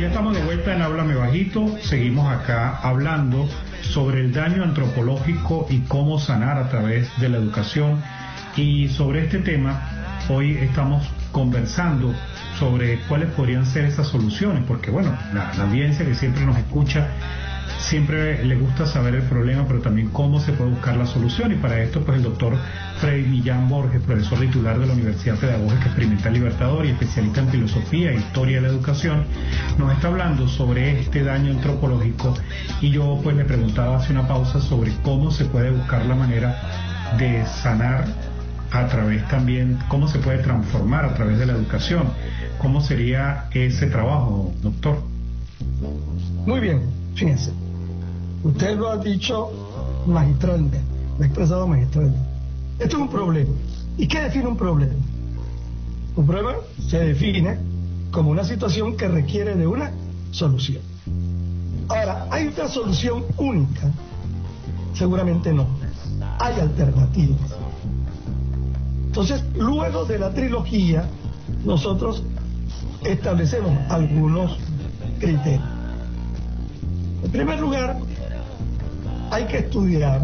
ya estamos de vuelta en Háblame Bajito. Seguimos acá hablando sobre el daño antropológico y cómo sanar a través de la educación. Y sobre este tema, hoy estamos conversando sobre cuáles podrían ser esas soluciones, porque bueno, la audiencia que siempre nos escucha siempre le gusta saber el problema, pero también cómo se puede buscar la solución. Y para esto, pues el doctor Freddy Millán Borges, profesor titular de la Universidad Pedagógica Experimental Libertador y especialista en filosofía e historia de la educación, nos está hablando sobre este daño antropológico. Y yo pues le preguntaba hace una pausa sobre cómo se puede buscar la manera de sanar a través también, cómo se puede transformar a través de la educación. ¿Cómo sería ese trabajo, doctor? Muy bien, fíjense. Usted lo ha dicho magistralmente, lo ha expresado magistralmente. Esto es un problema. ¿Y qué define un problema? Un problema se define como una situación que requiere de una solución. Ahora, ¿hay una solución única? Seguramente no. Hay alternativas. Entonces, luego de la trilogía, nosotros establecemos algunos criterios. En primer lugar, hay que estudiar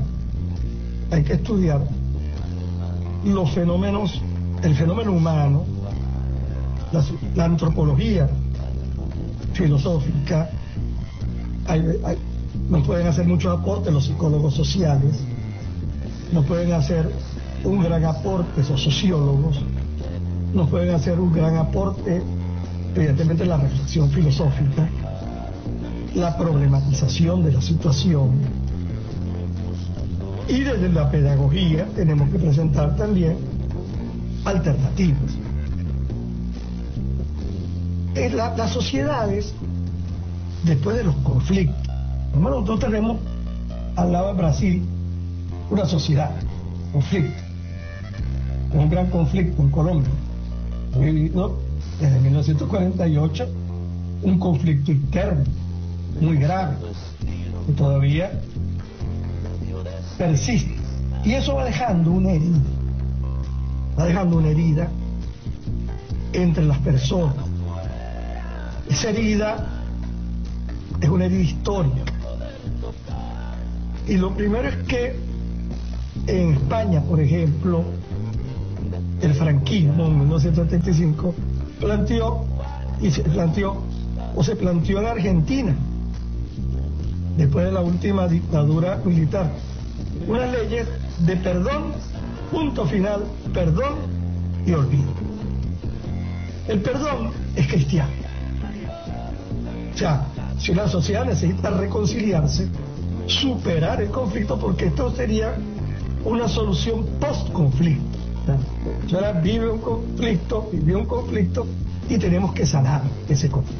los fenómenos, el fenómeno humano, la antropología filosófica. Nos pueden hacer muchos aportes los psicólogos sociales, nos pueden hacer un gran aporte los sociólogos, nos pueden hacer un gran aporte, evidentemente, la reflexión filosófica, la problematización de la situación. Y desde la pedagogía tenemos que presentar también alternativas. En las sociedades, después de los conflictos, nosotros tenemos al lado de Brasil una sociedad, conflicto, un gran conflicto en Colombia. He vivido desde 1948 un conflicto interno muy grave que todavía persiste, y eso va dejando una herida entre las personas. Esa herida es una herida histórica, y lo primero es que en España, por ejemplo, el franquismo en 1975 se planteó en Argentina, después de la última dictadura militar, unas leyes de perdón, punto final, perdón y olvido. El perdón es cristiano. O sea, si una sociedad necesita reconciliarse, superar el conflicto, porque esto sería una solución post-conflicto. Ahora vivió un conflicto y tenemos que sanar ese conflicto.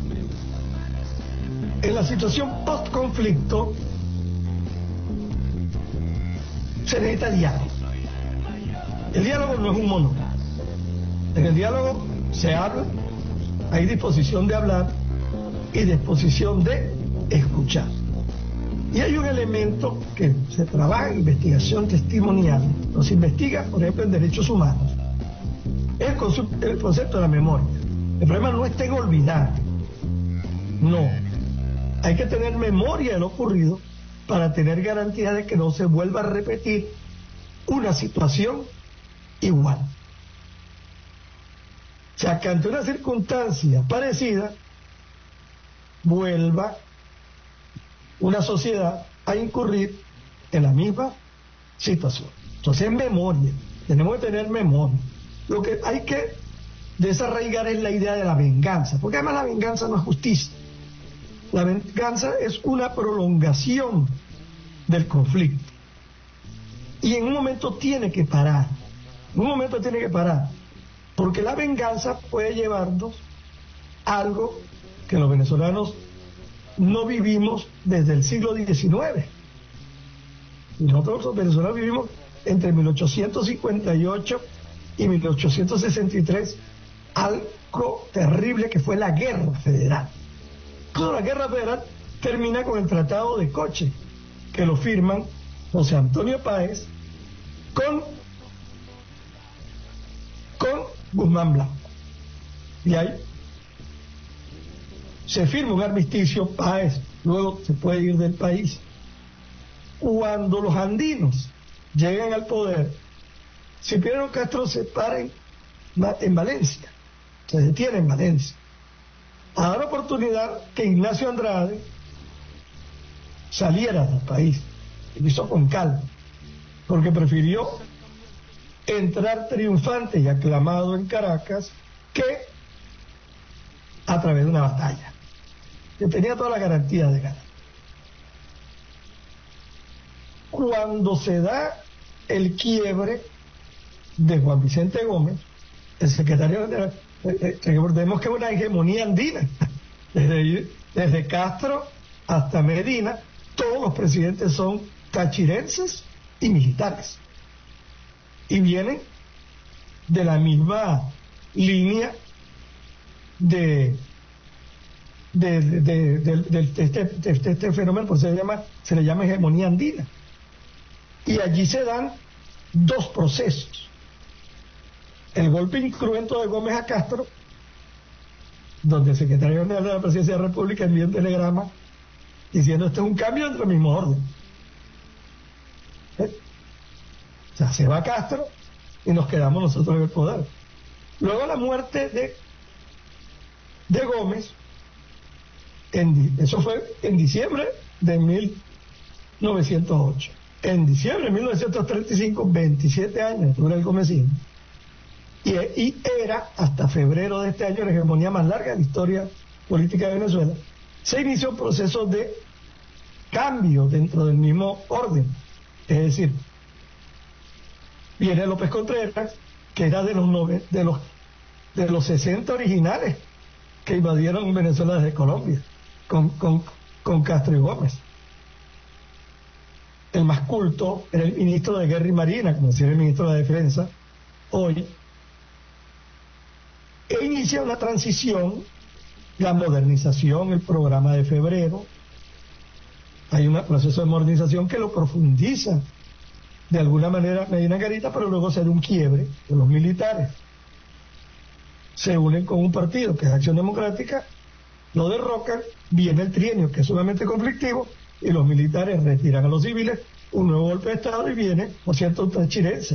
En la situación post-conflicto se necesita diálogo. El diálogo no es un monólogo. En el diálogo se habla, hay disposición de hablar y disposición de escuchar. Y hay un elemento que se trabaja en investigación testimonial, nos investiga, por ejemplo, en derechos humanos, el concepto de la memoria. El problema no está en olvidar, no. Hay que tener memoria de lo ocurrido para tener garantía de que no se vuelva a repetir una situación igual. O sea, que ante una circunstancia parecida, vuelva una sociedad a incurrir en la misma situación. Entonces, en memoria, tenemos que tener memoria. Lo que hay que desarraigar es la idea de la venganza, porque además la venganza no es justicia. La venganza es una prolongación del conflicto. Y en un momento tiene que parar. Porque la venganza puede llevarnos a algo que los venezolanos no vivimos desde el siglo XIX. Nosotros los venezolanos vivimos entre 1858 y 1863 algo terrible que fue la Guerra Federal. Entonces, la Guerra Federal termina con el Tratado de Coche, que lo firman José Antonio Páez con Guzmán Blanco. Y hay se firma un armisticio, Páez luego se puede ir del país. Cuando los andinos llegan al poder, Cipriano Castro se para en Valencia, se detiene en Valencia. A dar oportunidad que Ignacio Andrade saliera del país, y lo hizo con calma, porque prefirió entrar triunfante y aclamado en Caracas que a través de una batalla, que tenía toda la garantía de ganar. Cuando se da el quiebre de Juan Vicente Gómez, el secretario general, recordemos que es una hegemonía andina, desde Castro hasta Medina, todos los presidentes son tachirenses y militares, y vienen de la misma línea de este fenómeno, pues se le llama hegemonía andina. Y allí se dan dos procesos: el golpe incruento de Gómez a Castro, donde el secretario general de la Presidencia de la República envía un telegrama diciendo esto es un cambio entre el mismo orden. O sea, se va Castro y nos quedamos nosotros en el poder. Luego la muerte de Gómez, eso fue en diciembre de 1908. En diciembre de 1935, 27 años dura el Gómezismo, y era hasta febrero de este año la hegemonía más larga de la historia política de Venezuela. Se inició un proceso de cambio dentro del mismo orden, es decir, viene López Contreras, que era de los 60 originales que invadieron Venezuela desde Colombia, con Castro y Gómez. El más culto era el ministro de Guerra y Marina, como decía el ministro de la Defensa hoy, e inicia una transición, la modernización, el programa de febrero. Hay un proceso de modernización que lo profundiza de alguna manera Medina Garita, pero luego se da un quiebre de los militares. Se unen con un partido que es Acción Democrática, lo derrocan, viene el trienio, que es sumamente conflictivo, y los militares retiran a los civiles, un nuevo golpe de Estado, y viene, por cierto, un tachirense.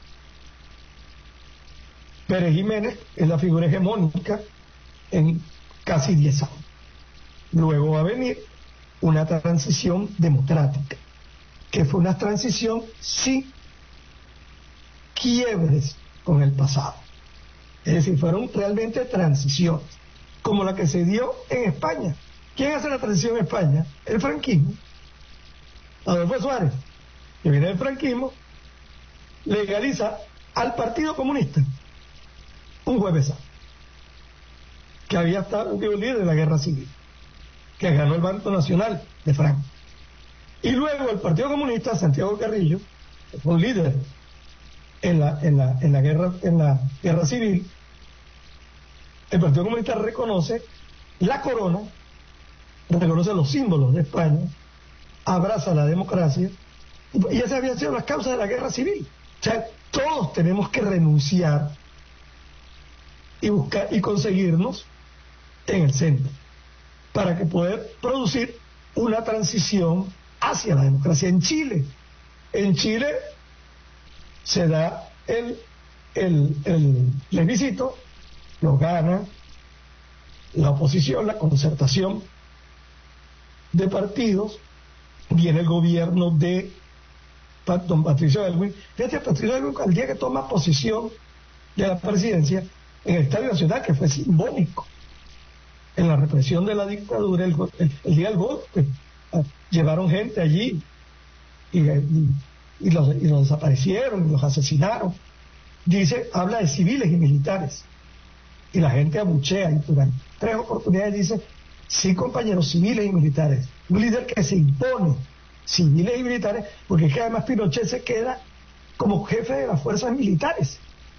Pérez Jiménez es la figura hegemónica en casi 10 años. Luego va a venir una transición democrática, que fue una transición sin quiebres con el pasado. Es decir, fueron realmente transiciones, como la que se dio en España. ¿Quién hace la transición en España? El franquismo. Adolfo Suárez, que viene del franquismo, legaliza al Partido Comunista un jueves santo, que había estado un líder de la guerra civil, que ganó el Banco Nacional de Franco. Y luego el Partido Comunista, Santiago Carrillo, que fue un líder en la guerra civil, el Partido Comunista reconoce la corona, reconoce los símbolos de España, abraza la democracia, y esas habían sido las causas de la guerra civil. O sea, todos tenemos que renunciar y buscar y conseguirnos en el centro para que poder producir una transición hacia la democracia. En Chile se da el plebiscito, lo gana la oposición, la concertación de partidos, viene el gobierno de don Patricio Aylwin. Fíjate, Patricio Aylwin, al día que toma posesión de la presidencia en el Estadio Nacional, que fue simbólico en la represión de la dictadura, el día del golpe, llevaron gente allí y los desaparecieron, y los asesinaron. Habla de civiles y militares, y la gente abuchea, y durante 3 oportunidades dice: sí, compañeros, civiles y militares. Un líder que se impone, civiles y militares, porque es que además Pinochet se queda como jefe de las fuerzas militares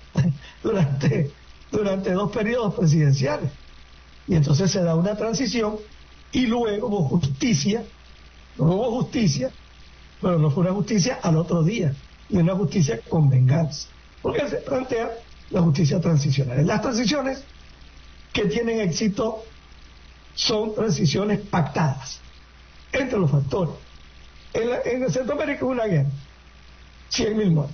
durante 2 periodos presidenciales. Y entonces se da una transición, y luego hubo justicia, pero no fue una justicia al otro día, y una justicia con venganza, porque se plantea la justicia transicional. Las transiciones que tienen éxito son transiciones pactadas entre los factores. En el Centroamérica hubo una guerra, 100.000 muertos,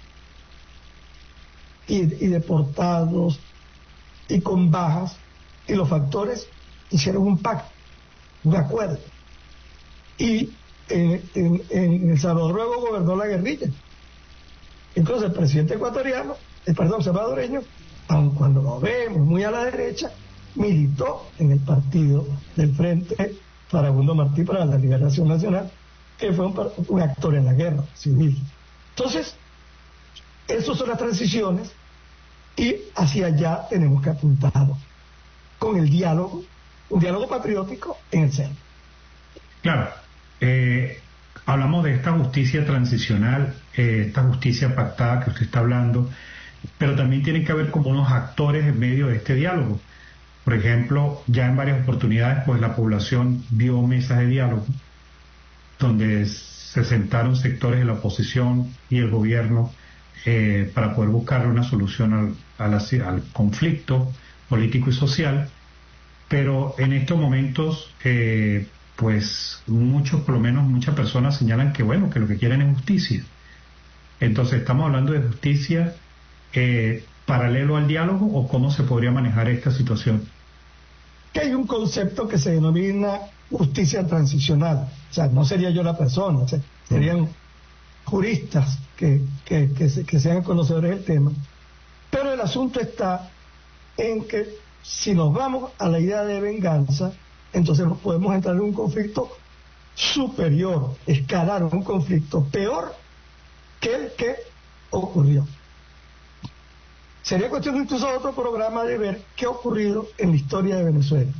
y deportados, y con bajas, y los factores hicieron un pacto, un acuerdo. Y en El Salvador luego gobernó la guerrilla. Incluso el presidente ecuatoriano, salvadoreño, aun cuando lo vemos muy a la derecha, militó en el partido del Frente Farabundo Martí para la Liberación Nacional, que fue un actor en la guerra civil. Entonces, esas son las transiciones, y hacia allá tenemos que apuntar con el diálogo, un diálogo patriótico en el centro. Claro, hablamos de esta justicia transicional, esta justicia pactada que usted está hablando, pero también tiene que haber como unos actores en medio de este diálogo. Por ejemplo, ya en varias oportunidades, pues la población vio mesas de diálogo donde se sentaron sectores de la oposición y el gobierno para poder buscar una solución al conflicto político y social, pero en estos momentos pues por lo menos muchas personas señalan que bueno, que lo que quieren es justicia. Entonces, ¿estamos hablando de justicia paralelo al diálogo, o cómo se podría manejar esta situación? Que hay un concepto que se denomina justicia transicional. O sea, no sería yo la persona, o sea, serían juristas que sean conocedores del tema. Pero el asunto está en que si nos vamos a la idea de venganza, entonces podemos entrar en un conflicto superior, escalar un conflicto peor que el que ocurrió. Sería cuestión incluso de otro programa de ver qué ha ocurrido en la historia de Venezuela.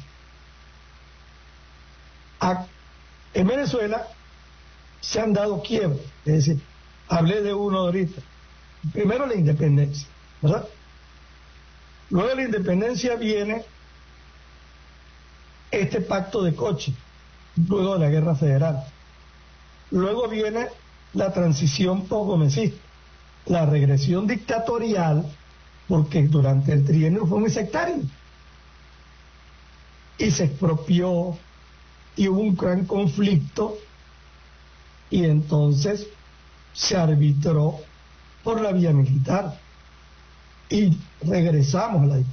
En Venezuela se han dado quiebros, es decir, hablé de uno ahorita. Primero la independencia, ¿verdad? Luego de la independencia viene este pacto de Coche, luego de la guerra federal. Luego viene la transición post-gomecista, la regresión dictatorial, porque durante el trienio fue muy sectario. Y se expropió, y hubo un gran conflicto, y entonces se arbitró por la vía militar. Y regresamos a la dictadura.